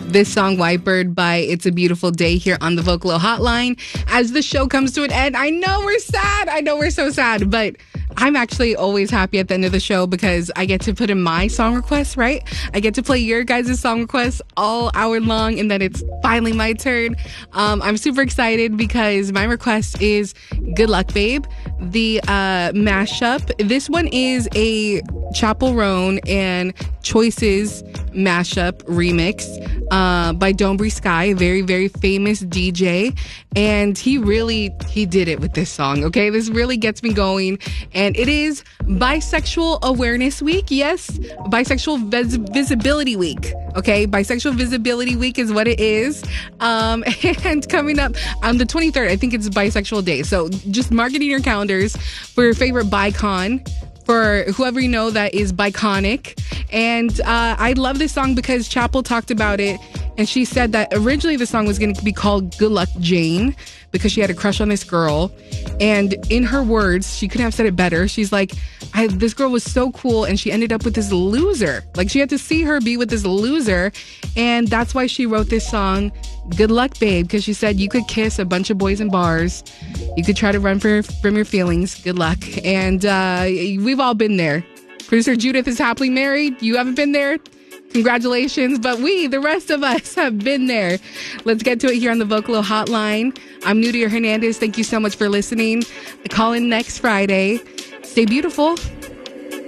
this song, White Bird by It's a Beautiful Day, here on the Vocalo Hotline. As the show comes to an end, I know we're sad. I know we're so sad, but I'm actually always happy at the end of the show because I get to put in my song requests, right? I get to play your guys' song requests all hour long, and then it's finally my turn. I'm super excited because my request is Good Luck Babe, the mashup. This one is a Chappell Roan and Choices mashup remix by Dombre Sky, a very, very famous DJ. And he did it with this song, okay? This really gets me going. And it is Bisexual Awareness Week. Yes, Bisexual Visibility Week. Okay, Bisexual Visibility Week is what it is. And coming up on the 23rd, I think it's Bisexual Day. So just mark it in your calendars for your favorite Bicon. For whoever you know that is Biconic. And I love this song because Chappell talked about it. And she said that originally the song was going to be called Good Luck Jane because she had a crush on this girl. And in her words, she couldn't have said it better. She's like, this girl was so cool and she ended up with this loser. Like, she had to see her be with this loser. And that's why she wrote this song, Good Luck Babe, because she said you could kiss a bunch of boys in bars. You could try to run from your feelings. Good luck. And we've all been there. Producer Judith is happily married. You haven't been there? Congratulations. But the rest of us, have been there. Let's get to it here on the Vocalo Hotline. I'm Nudia Hernandez. Thank you so much for listening. Call in next Friday. Stay beautiful.